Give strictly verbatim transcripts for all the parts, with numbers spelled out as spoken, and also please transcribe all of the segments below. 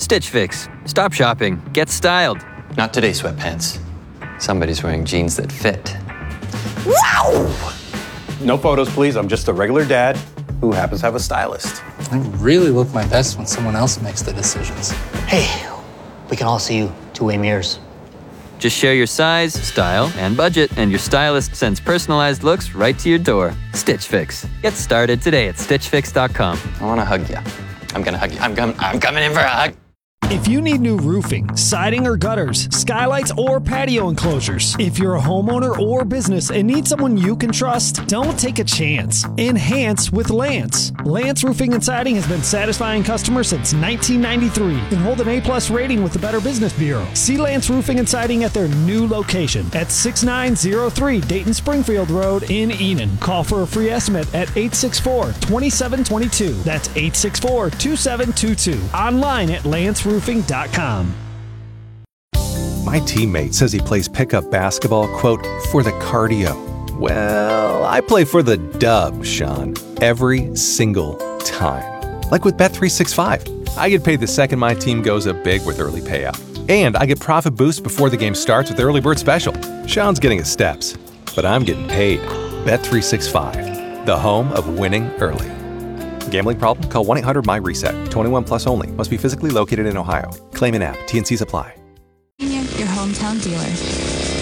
Stitch Fix. Stop shopping. Get styled. Not today, sweatpants. Somebody's wearing jeans that fit. Wow! No photos, please. I'm just a regular dad who happens to have a stylist. I really look my best when someone else makes the decisions. Hey, we can all see you two-way mirrors. Just share your size, style, and budget, and your stylist sends personalized looks right to your door. Stitch Fix. Get started today at stitch fix dot com. I want to hug you. I'm going to hug you. I'm, com- I'm coming in for a hug. If you need new roofing, siding or gutters, skylights or patio enclosures, if you're a homeowner or business and need someone you can trust, don't take a chance. Enhance with Lance. Lance Roofing and Siding has been satisfying customers since nineteen ninety-three and hold an A-plus rating with the Better Business Bureau. See Lance Roofing and Siding at their new location at sixty-nine oh three Dayton Springfield Road in Enon. Call for a free estimate at eight six four, two seven two two. That's eight six four, two seven two two. Online at lance roofing dot com. My teammate says he plays pickup basketball, quote, for the cardio. Well, I play for the dub, Sean, every single time. Like with Bet three sixty-five. I get paid the second my team goes up big with early payout. And I get profit boost before the game starts with the early bird special. Sean's getting his steps, but I'm getting paid. Bet three sixty-five, the home of winning early. Gambling problem? Call one eight hundred M Y reset. twenty-one plus only. Must be physically located in Ohio. Claim in app. T and Cs apply. Your hometown dealer.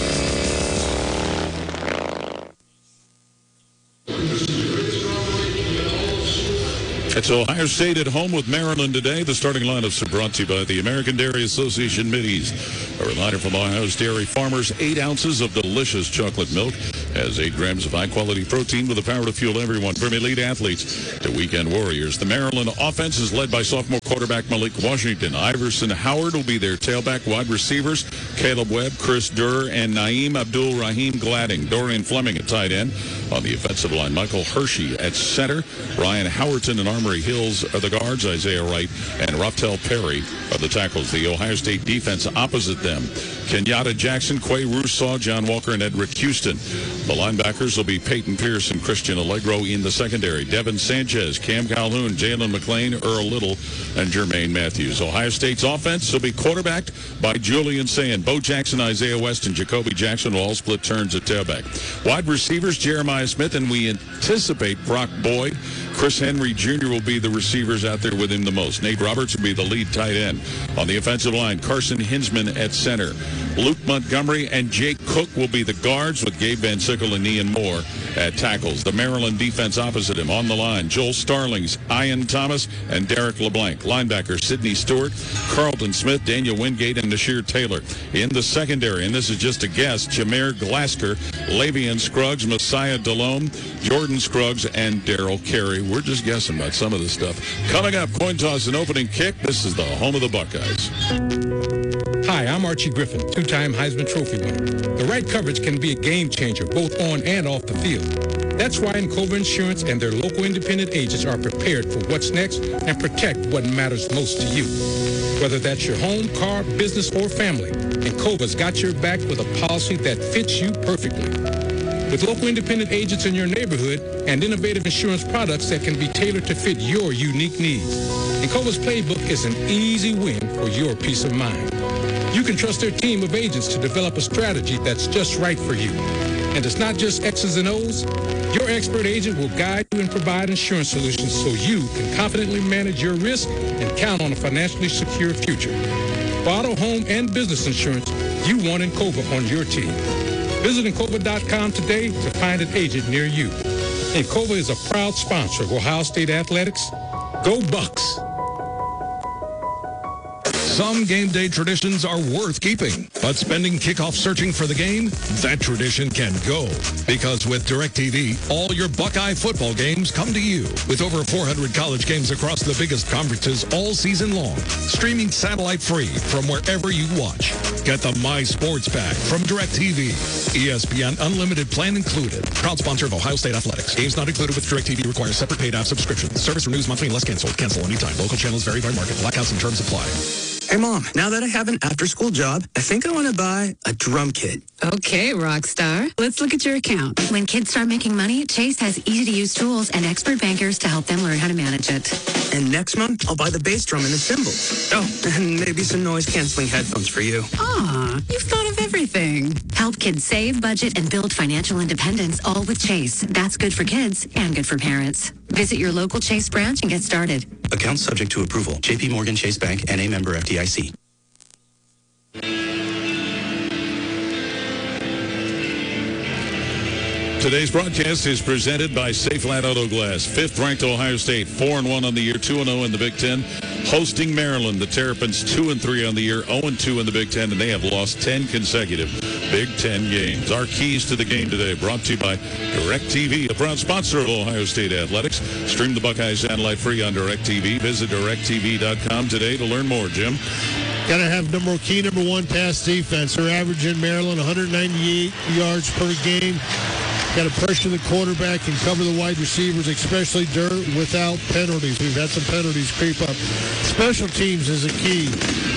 It's Ohio State at home with Maryland today. The starting lineups are brought to you by the American Dairy Association Mid-East. A reminder from Ohio's dairy farmers, eight ounces of delicious chocolate milk has eight grams of high-quality protein with the power to fuel everyone, from elite athletes to weekend warriors. The Maryland offense is led by sophomore quarterback Malik Washington. Iverson Howard will be their tailback. Wide receivers Caleb Webb, Chris Durr, and Naeem Abdul-Rahim Gladding. Dorian Fleming at tight end. On the offensive line, Michael Hershey at center. Ryan Howerton and Armory Hills are the guards. Isaiah Wright and Raftel Perry are the tackles. The Ohio State defense opposite them. Kenyatta Jackson, Quay Rousseau, John Walker, and Edric Houston. The linebackers will be Peyton Pierce and Christian Allegro in the secondary. Devin Sanchez, Cam Calhoun, Jalen McClain, Earl Little, and Jermaine Matthews. Ohio State's offense will be quarterbacked by Julian Sand. Bo Jackson, Isaiah West, and Jacoby Jackson will all split turns at tailback. Wide receivers, Jeremiah Smith, and we anticipate Brock Boyd. Chris Henry Junior will be the receivers out there with him the most. Nate Roberts will be the lead tight end. On the offensive line, Carson Hinsman at center. Luke Montgomery and Jake Cook will be the guards, with Gabe Van Sickle and Ian Moore at tackles. The Maryland defense opposite him. On the line, Joel Starlings, Ian Thomas, and Derek LeBlanc. Linebacker, Sidney Stewart, Carlton Smith, Daniel Wingate, and Nasheer Taylor. In the secondary, and this is just a guess, Jameer Glasker, Lavian Scruggs, Messiah Delhomme, Jordan Scruggs, and Darrell Carey. We're just guessing about some of this stuff. Coming up, coin toss and opening kick. This is the home of the Buckeyes. Hi, I'm Archie Griffin, two-time Heisman Trophy winner. The right coverage can be a game changer, both on and off the field. That's why Encova Insurance and their local independent agents are prepared for what's next and protect what matters most to you. Whether that's your home, car, business, or family, Encova's got your back with a policy that fits you perfectly. With local independent agents in your neighborhood and innovative insurance products that can be tailored to fit your unique needs, Encova's playbook is an easy win for your peace of mind. You can trust their team of agents to develop a strategy that's just right for you. And it's not just X's and O's. Your expert agent will guide you and provide insurance solutions so you can confidently manage your risk and count on a financially secure future. For auto, home, and business insurance, you want Encova on your team. Visit Encova dot com today to find an agent near you. Encova is a proud sponsor of Ohio State Athletics. Go Bucks! Some game day traditions are worth keeping, but spending kickoff searching for the game, that tradition can go. Because with DirecTV, all your Buckeye football games come to you. With over four hundred college games across the biggest conferences all season long, streaming satellite free from wherever you watch. Get the My Sports Pack from DirecTV. E S P N Unlimited plan included. Proud sponsor of Ohio State Athletics. Games not included with DirecTV requires separate paid app subscription. Service renews monthly unless canceled. Cancel anytime. Local channels vary by market. Blackouts and terms apply. Hey, Mom, now that I have an after-school job, I think I want to buy a drum kit. Okay, Rockstar. Let's look at your account. When kids start making money, Chase has easy-to-use tools and expert bankers to help them learn how to manage it. And next month, I'll buy the bass drum and the cymbals. Oh, and maybe some noise-canceling headphones for you. Aw, you've thought of everything. Help kids save, budget, and build financial independence, all with Chase. That's good for kids and good for parents. Visit your local Chase branch and get started. Account subject to approval. J P Morgan Chase Bank, N A member F D I C. Today's broadcast is presented by Safelat Auto Glass. Fifth-ranked Ohio State, four and one on the year, two and oh in the Big Ten. Hosting Maryland, the Terrapins, two and three on the year, oh and two in the Big Ten, and they have lost ten consecutive Big Ten games. Our keys to the game today brought to you by DirecTV, a proud sponsor of Ohio State Athletics. Stream the Buckeyes satellite free on DirecTV. Visit direct T V dot com today to learn more. Jim? Got to have number key number one pass defense. They're averaging Maryland one hundred ninety-eight yards per game. Got to pressure the quarterback and cover the wide receivers, especially dirt, without penalties. We've had some penalties creep up. Special teams is a key.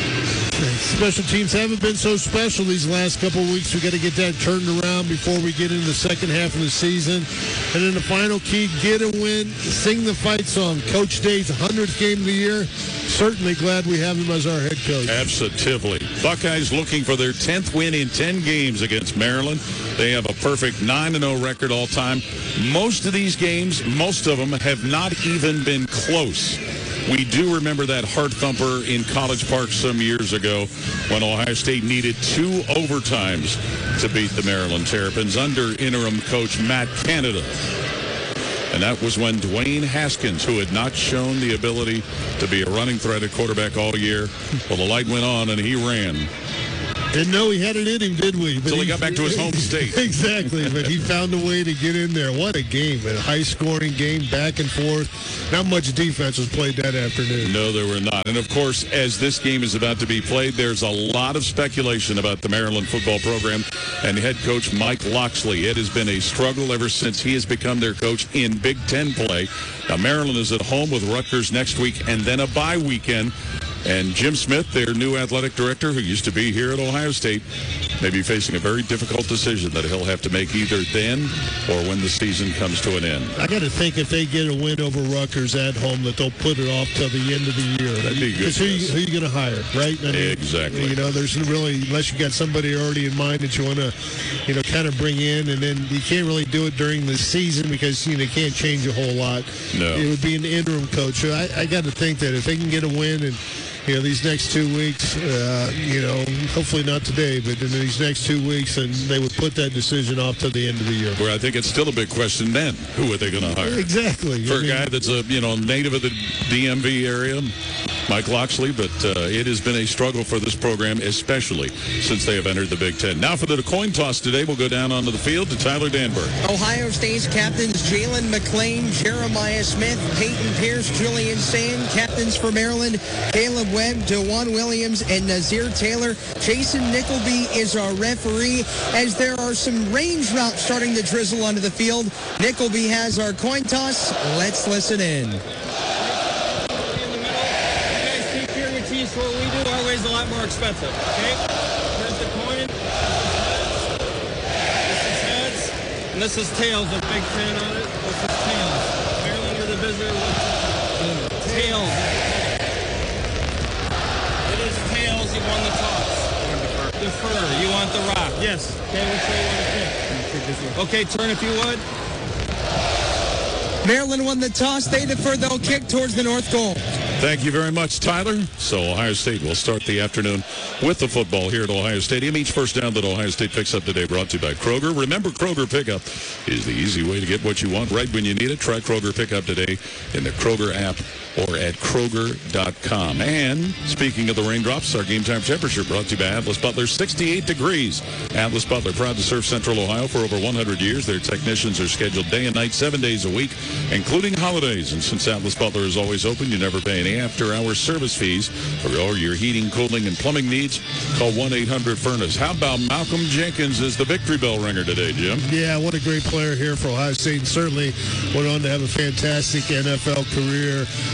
Special teams haven't been so special these last couple of weeks. We've got to get that turned around before we get into the second half of the season. And then the final key, get a win, sing the fight song. Coach Day's hundredth game of the year. Certainly glad we have him as our head coach. Absolutely. Buckeyes looking for their tenth win in ten games against Maryland. They have a perfect nine and oh record all time. Most of these games, most of them, have not even been close. We do remember that heart thumper in College Park some years ago when Ohio State needed two overtimes to beat the Maryland Terrapins under interim coach Matt Canada. And that was when Dwayne Haskins, who had not shown the ability to be a running threat at quarterback all year, well, the light went on and he ran. Didn't know he had it in him, did we? Until he, he got back to his home state. Exactly, but he found a way to get in there. What a game, a high-scoring game, back and forth. Not much defense was played that afternoon. No, there were not. And, of course, as this game is about to be played, there's a lot of speculation about the Maryland football program and head coach Mike Locksley. It has been a struggle ever since he has become their coach in Big Ten play. Now, Maryland is at home with Rutgers next week and then a bye weekend. And Jim Smith, their new athletic director, who used to be here at Ohio State, may be facing a very difficult decision that he'll have to make either then or when the season comes to an end. I got to think if they get a win over Rutgers at home that they'll put it off till the end of the year. That'd be good. Because who, who are you going to hire, right? I mean, exactly. You know, there's really, unless you got somebody already in mind that you want to, you know, kind of bring in, and then you can't really do it during the season because, you know, they can't change a whole lot. No. It would be an interim coach. So I, I got to think that if they can get a win and, you know, these next two weeks, uh, you know, hopefully not today, but in these next two weeks, and they would put that decision off till the end of the year. Where I think it's still a big question then. Who are they going to hire? Exactly. For I a mean, guy that's a, you know, native of the D M V area, Mike Locksley, but uh, it has been a struggle for this program, especially since they have entered the Big Ten. Now for the coin toss today, we'll go down onto the field to Tyler Danberg. Ohio State's captains Jalen McClain, Jeremiah Smith, Peyton Pierce, Julian Sand. Captains for Maryland, Caleb Webb, DeJuan Williams, and Nazir Taylor. Jason Nickleby is our referee as there are some raindrops starting to drizzle onto the field. Nickleby has our coin toss. Let's listen in. Teeth for what we do, our way's a lot more expensive, okay? Here's the coin. This is heads, and this is tails with Big Ten on it. This is tails. Maryland, you're the visitor. With tails. It is tails. You won the toss. Defer. You want the rock. Yes. Okay, which way you want to pick? This one. Okay, turn if you would. Maryland won the toss. They defer. They'll kick towards the north goal. Thank you very much, Tyler. So Ohio State will start the afternoon with the football here at Ohio Stadium. Each first down that Ohio State picks up today brought to you by Kroger. Remember, Kroger Pickup is the easy way to get what you want right when you need it. Try Kroger Pickup today in the Kroger app or at Kroger dot com. And speaking of the raindrops, our game time temperature brought to you by Atlas Butler, sixty-eight degrees. Atlas Butler, proud to serve Central Ohio for over one hundred years. Their technicians are scheduled day and night, seven days a week, including holidays. And since Atlas Butler is always open, you never pay any after-hours service fees for all your heating, cooling, and plumbing needs. Call one eight hundred furnace. How about Malcolm Jenkins as the victory bell ringer today, Jim? Yeah, what a great player here for Ohio State, and certainly went on to have a fantastic N F L career.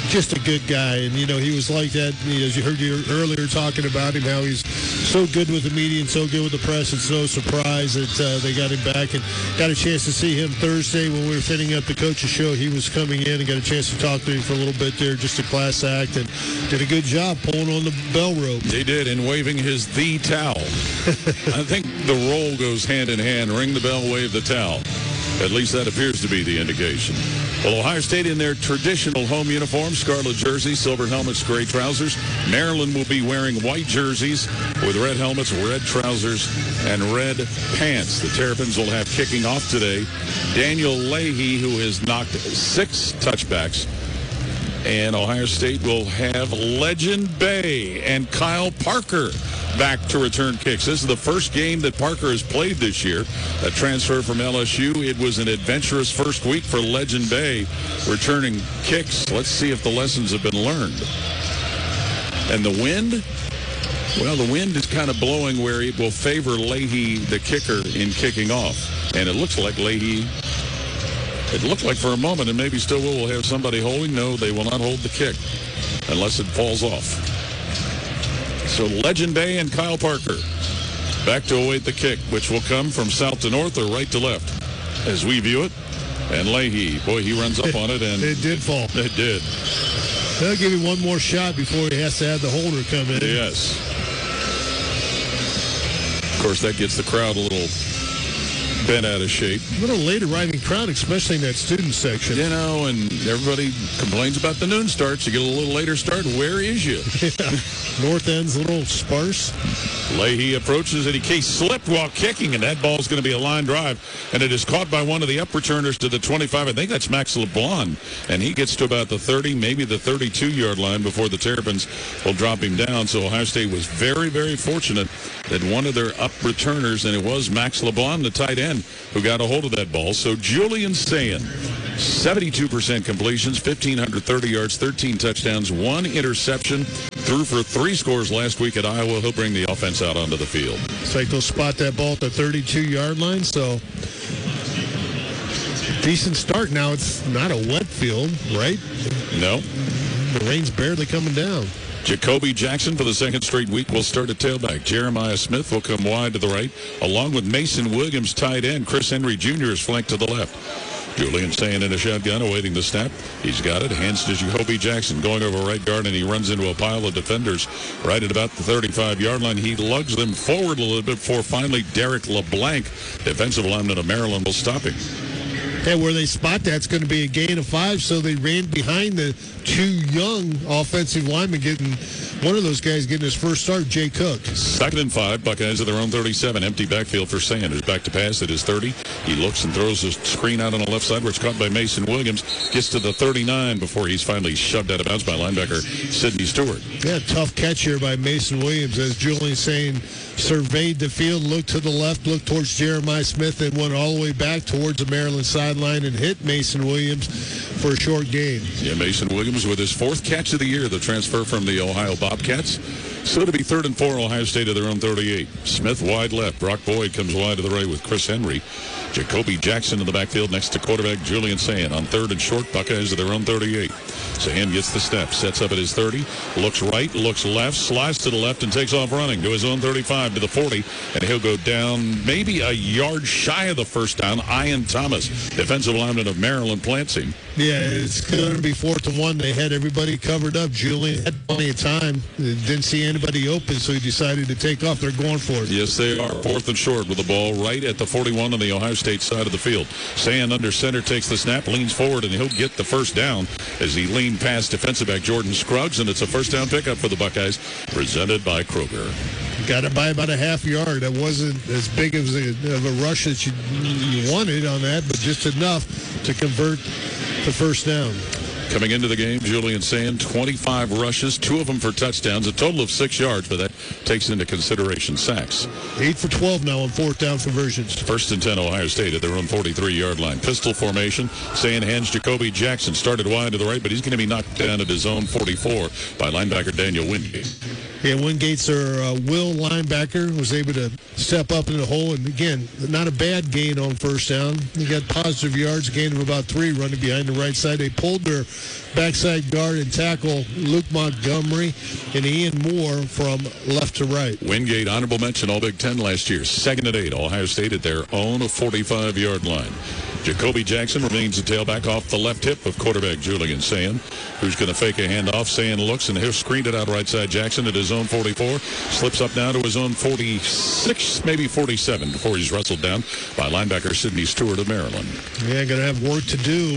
just a good guy. And, you know, he was like that, you know, as you heard you earlier talking about him, how he's so good with the media and so good with the press. It's no surprise that uh, they got him back, and got a chance to see him Thursday when we were fitting up the coach's show. He was coming in and got a chance to talk to him for a little bit there, just a class act, and did a good job pulling on the bell rope. He did, in waving his the towel. I think the role goes hand in hand. Ring the bell, wave the towel. At least that appears to be the indication. Well, Ohio State in their traditional home uniform, scarlet jerseys, silver helmets, gray trousers. Maryland will be wearing white jerseys with red helmets, red trousers, and red pants. The Terrapins will have kicking off today Daniel Leahy, who has knocked six touchbacks. And Ohio State will have Legend Bay and Kyle Parker back to return kicks. This is the first game that Parker has played this year. A transfer from L S U. It was an adventurous first week for Legend Bay returning kicks. Let's see if the lessons have been learned. And the wind? Well, the wind is kind of blowing where it will favor Leahy, the kicker, in kicking off. And it looks like Leahy... It looked like for a moment, and maybe still will, will have somebody holding. No, they will not hold the kick unless it falls off. So Legend Bay and Kyle Parker back to await the kick, which will come from south to north or right to left, as we view it. And Leahy, boy, he runs up on it, and it did fall. It did. They'll give him one more shot before he has to have the holder come in. Yes. Of course, that gets the crowd a little bent out of shape. A little late arriving crowd, especially in that student section. You know, and everybody complains about the noon starts. You get a little later start. Where is you? Yeah. North End's a little sparse. Leahy approaches and he slipped while kicking, and that ball's going to be a line drive. And it is caught by one of the up returners to the twenty-five. I think that's Max LeBlanc. And he gets to about the thirty, maybe the thirty-two-yard line before the Terrapins will drop him down. So Ohio State was very, very fortunate that one of their up returners, and it was Max LeBlanc, the tight end, who got a hold of that ball. So Julian Sayin, seventy-two percent completions, one thousand five hundred thirty yards, thirteen touchdowns, one interception, threw for three scores last week at Iowa. He'll bring the offense out onto the field. It's like they'll spot that ball at the thirty-two-yard line, so decent start. Now it's not a wet field, right? No. The rain's barely coming down. Jacoby Jackson for the second straight week will start at tailback. Jeremiah Smith will come wide to the right, along with Mason Williams, tight end. Chris Henry Junior is flanked to the left. Julian Sayin in a shotgun, awaiting the snap. He's got it. Hands to Jacoby Jackson, going over right guard, and he runs into a pile of defenders right at about the thirty-five-yard line. He lugs them forward a little bit before finally Derek LeBlanc, defensive lineman of Maryland, will stop him. And where they spot that's going to be a gain of five, so they ran behind the two young offensive linemen, getting one of those guys getting his first start, Jay Cook. Second and five, Buckeyes at their own thirty-seven. Empty backfield for Sanders. Back to pass at his thirty. He looks and throws a screen out on the left side where it's caught by Mason Williams. Gets to the thirty-nine before he's finally shoved out of bounds by linebacker Sidney Stewart. Yeah, tough catch here by Mason Williams as Julian Sayin surveyed the field, looked to the left, looked towards Jeremiah Smith, and went all the way back towards the Maryland sideline and hit Mason Williams for a short gain. Yeah, Mason Williams with his fourth catch of the year, the transfer from the Ohio Bobcats. So to be third and four, Ohio State at their own thirty-eight. Smith wide left. Brock Boyd comes wide to the right with Chris Henry. Jacoby Jackson in the backfield next to quarterback Julian Sayin. On third and short, Buckeyes at their own thirty-eight. Sayin gets the step, sets up at his thirty, looks right, looks left, slides to the left, and takes off running to his own thirty-five to the forty, and he'll go down maybe a yard shy of the first down. Ian Thomas, defensive lineman of Maryland, plants him. Yeah, it's going to be fourth and one. They had everybody covered up. Julian had plenty of time. Didn't see anybody open, so he decided to take off. They're going for it. Yes, they are. Fourth and short with the ball right at the forty-one on the Ohio State side of the field. Sayin under center takes the snap, leans forward, and he'll get the first down as he leaned past defensive back Jordan Scruggs, and it's a first down pickup for the Buckeyes, presented by Kroger. Got it by about a half yard. That wasn't as big as a, of a rush that you, you wanted on that, but just enough to convert the first down. Coming into the game, Julian Sayin, twenty-five rushes, two of them for touchdowns, a total of six yards, but that takes into consideration sacks. Eight for twelve now on fourth down conversions. First and ten, Ohio State at their own forty-three-yard line. Pistol formation. Sayin hands Jacoby Jackson. Started wide to the right, but he's going to be knocked down at his own forty-four by linebacker Daniel Windey. Yeah, Wingate's their uh, Will linebacker was able to step up in the hole, and again, not a bad gain on first down. He got positive yards, gain of about three running behind the right side. They pulled their backside guard and tackle Luke Montgomery and Ian Moore from left to right. Wingate, honorable mention, all Big Ten last year. Second and eight, Ohio State at their own forty-five-yard line. Jacoby Jackson remains the tailback off the left hip of quarterback Julian Sayin, who's going to fake a handoff. Sayin looks, and he'll screen it out right side. Jackson at his own forty-four, slips up now to his own forty-six, maybe forty-seven, before he's wrestled down by linebacker Sidney Stewart of Maryland. Yeah, going to have work to do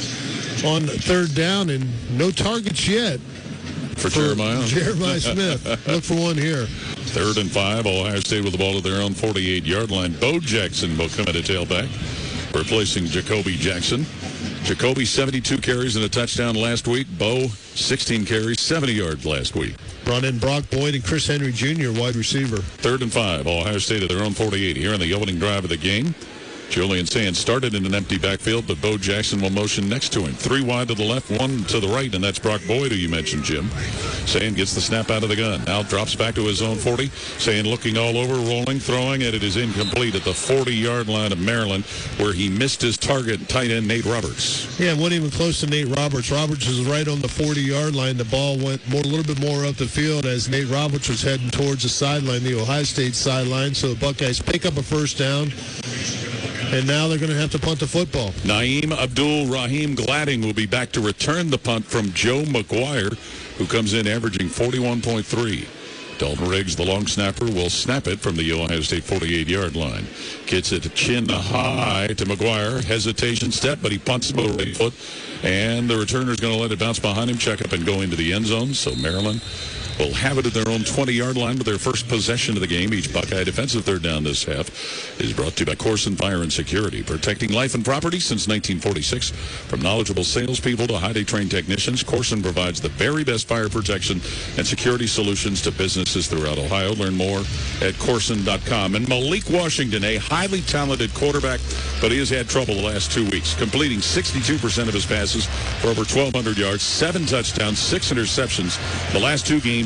on third down, and no targets yet. For, for Jeremiah. Jeremiah Smith. Look for one here. Third and five, Ohio State with the ball at their own forty-eight-yard line. Bo Jackson will come at a tailback, replacing Jacoby Jackson. Jacoby, seventy-two carries and a touchdown last week. Bo, sixteen carries, seventy yards last week. Brought in Brock Boyd and Chris Henry Junior, wide receiver. Third and five, Ohio State at their own forty-eight here in the opening drive of the game. Julian Sayin started in an empty backfield, but Bo Jackson will motion next to him. Three wide to the left, one to the right, and that's Brock Boyd, who you mentioned, Jim. Sayin gets the snap out of the gun. Now drops back to his own forty. Sayin looking all over, rolling, throwing, and it is incomplete at the forty-yard line of Maryland, where he missed his target, tight end Nate Roberts. Yeah, wasn't even close to Nate Roberts. Roberts was right on the forty-yard line. The ball went more, a little bit more up the field as Nate Roberts was heading towards the sideline, the Ohio State sideline. So the Buckeyes pick up a first down. And now they're going to have to punt the football. Naeem Abdul-Rahim Gladding will be back to return the punt from Joe McGuire, who comes in averaging forty-one point three. Dalton Riggs, the long snapper, will snap it from the Ohio State forty-eight-yard line. Gets it chin high to McGuire. Hesitation step, but he punts with the right foot. And the returner's going to let it bounce behind him, check up and go into the end zone. So Maryland will have it at their own twenty-yard line with their first possession of the game. Each Buckeye defensive third down this half is brought to you by Corson Fire and Security, protecting life and property since nineteen forty-six. From knowledgeable salespeople to highly trained technicians, Corson provides the very best fire protection and security solutions to businesses throughout Ohio. Learn more at Corson dot com. And Malik Washington, a highly talented quarterback, but he has had trouble the last two weeks, completing sixty-two percent of his passes for over twelve hundred yards, seven touchdowns, six interceptions. The last two games